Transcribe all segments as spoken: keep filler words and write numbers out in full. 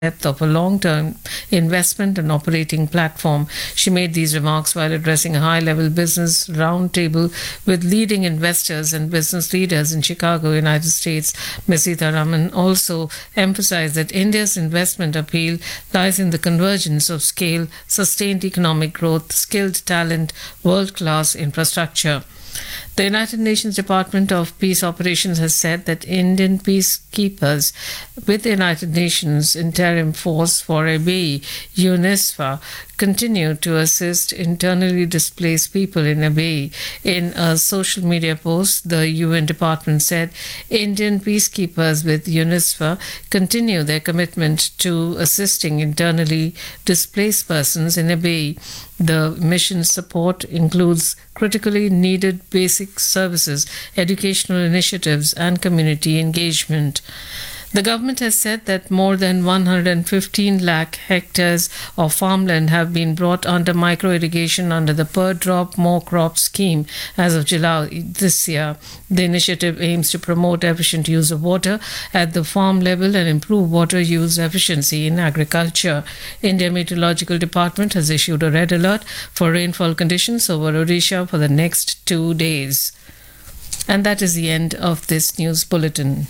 of a long-term investment and operating platform. She made these remarks while addressing a high-level business roundtable with leading investors and business leaders in Chicago, United States. Miz Sitharaman also emphasized that India's investment appeal lies in the convergence of scale, sustained economic growth, skilled talent, world-class infrastructure. The United Nations Department of Peace Operations has said that Indian peacekeepers with the United Nations Interim Force for Abyei, UNISWA, continue to assist internally displaced people in Abyei. In a social media post, the U N department said Indian peacekeepers with UNISWA continue their commitment to assisting internally displaced persons in Abyei. The mission's support includes critically needed basic services, educational initiatives, and community engagement. The government has said that more than one hundred fifteen lakh hectares of farmland have been brought under micro-irrigation under the Per Drop More Crop scheme as of July this year. The initiative aims to promote efficient use of water at the farm level and improve water use efficiency in agriculture. India Meteorological Department has issued a red alert for rainfall conditions over Odisha for the next two days. And that is the end of this news bulletin.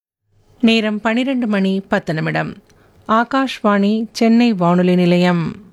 நேரம் பனிரெண்டு மணி பத்து நிமிடம். ஆகாஷ்வாணி சென்னை வானொலி நிலையம்.